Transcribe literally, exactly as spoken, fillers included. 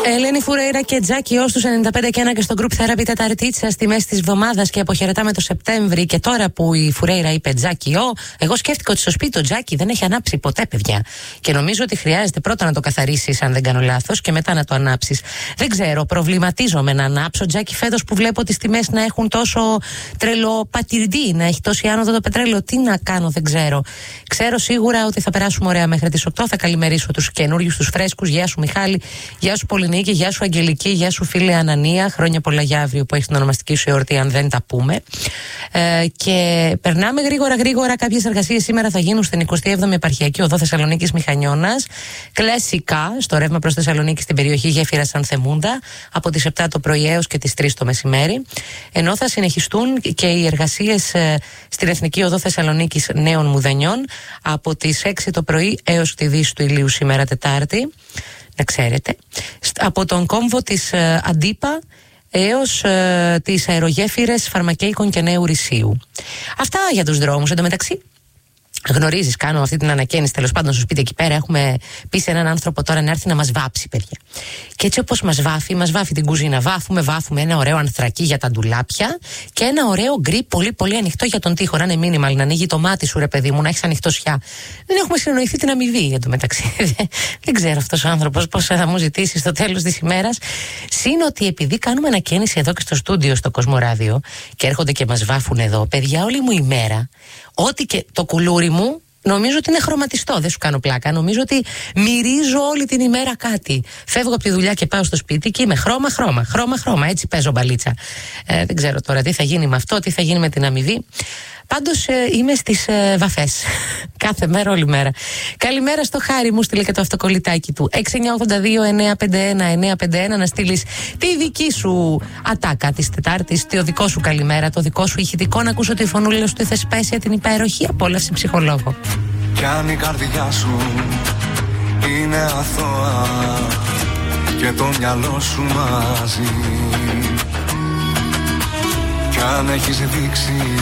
Ελένη Φουρέιρα και Τζάκι Ω στους ενενήντα πέντε και ένα και στο Group Therapy Τεταρτίτσα στη μέση της εβδομάδας και αποχαιρετάμε το Σεπτέμβρη. Και τώρα που η Φουρέιρα είπε Τζάκι Ω, εγώ σκέφτηκα ότι στο σπίτι το Τζάκι δεν έχει ανάψει ποτέ, παιδιά. Και νομίζω ότι χρειάζεται πρώτα να το καθαρίσεις, αν δεν κάνω λάθος, και μετά να το ανάψεις. Δεν ξέρω, προβληματίζομαι να ανάψω. Τζάκι, φέτος που βλέπω τις τιμές να έχουν τόσο τρελό πατηρντή, να έχει τόση άνοδο το πετρέλαιο, τι να κάνω, δεν ξέρω. Ξέρω σίγουρα ότι θα περάσουμε ωραία μέχρι τις οκτώ. Θα καλημερίσω τους καινούριους, τους φρέσκους. Γεια σου, Μιχάλη. Γεια σου, Πολυνίκη. Γεια σου, Αγγελική. Γεια σου, φίλε Ανανία. Χρόνια πολλά για αύριο που έχει την ονομαστική σου εορτή, αν δεν τα πούμε. Ε, και περνάμε γρήγορα, γρήγορα. Κάποιες εργασίες σήμερα θα γίνουν στην εικοστή έβδομη Επαρχιακή Οδό Θεσσαλονίκης Μηχανιώνας. Κλασικά, στο ρεύμα προς Θεσσαλονίκη στην περιοχή Γέφυρας Ανθεμούντα, από τις επτά το πρωί έως και τις τρεις το μεσημέρι. Ενώ θα συνεχιστούν και οι εργασίες ε, στην Εθνική Οδό Θεσσαλονίκης Νέων Μουδανιών από τις έξι το πρωί έως τη δύση του ηλίου σήμερα Τετάρτη. Να ξέρετε, από τον κόμβο της ε, Αντίπα έως ε, τις αερογέφυρες Φαρμακέικων και Νέου Ρησίου. Αυτά για τους δρόμους. Εν τω μεταξύ, γνωρίζεις, κάνω αυτή την ανακαίνιση τέλος πάντων στο σπίτι εκεί πέρα. Έχουμε πει σε έναν άνθρωπο τώρα να έρθει να μας βάψει, παιδιά. Και έτσι όπως μας βάφει, μας βάφει την κουζίνα. Βάφουμε, βάφουμε ένα ωραίο ανθρακί για τα ντουλάπια και ένα ωραίο γκρι πολύ πολύ ανοιχτό για τον τοίχο. Να είναι μίνιμαλ, να ανοίγει το μάτι σου, ρε παιδί μου, να έχεις ανοιχτοσιά. Δεν έχουμε συνεννοηθεί την αμοιβή εντωμεταξύ. Δεν ξέρω αυτός ο άνθρωπος πώς θα μου ζητήσει στο τέλος της ημέρας. Συν ότι επειδή κάνουμε ανακαίνιση εδώ και στο στούντιο στο Κοσμοράδιο και έρχονται και μας βάφουν εδώ, παιδιά, όλη μου η μέρα. Ό,τι και το κουλούρι μου νομίζω ότι είναι χρωματιστό, δεν σου κάνω πλάκα. Νομίζω ότι μυρίζω όλη την ημέρα κάτι. Φεύγω από τη δουλειά και πάω στο σπίτι και είμαι χρώμα, χρώμα, χρώμα, χρώμα. Έτσι παίζω μπαλίτσα. Ε, δεν ξέρω τώρα τι θα γίνει με αυτό, τι θα γίνει με την αμοιβή. Πάντως ε, είμαι στις ε, βαφές. Κάθε μέρα, όλη μέρα. Καλημέρα στο Χάρη, μου στείλε και το αυτοκολλητάκι του. έξι εννιά ογδόντα δύο εννιά πέντε ένα εννιά πέντε ένα να στείλεις τη δική σου ατάκα της Τετάρτης, το δικό σου καλημέρα, το δικό σου ηχητικό, να ακούσω τη φωνούλα σου, τη θεσπέσια, την υπέροχη απόλαυση ψυχολόγο. Κι αν η καρδιά σου είναι αθώα και το μυαλό σου μαζί, κι αν έχεις δείξει